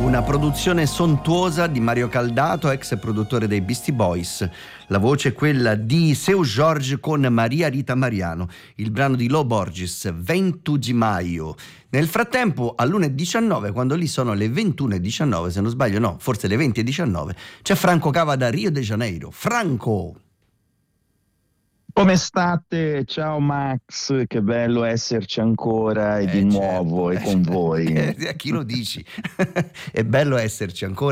Una produzione sontuosa di Mario Caldato, ex produttore dei Beastie Boys. La voce è quella di Seu Jorge con Maria Rita Mariano. Il brano di Lo Borges, 20 de Maio. Nel frattempo, all'1:19, quando lì sono le 21:19, se non sbaglio, no, forse le 20:19, c'è Franco Cava da Rio de Janeiro. Franco! Come state? Ciao Max, che bello esserci ancora e di nuovo e con voi. A chi lo dici? È bello esserci ancora.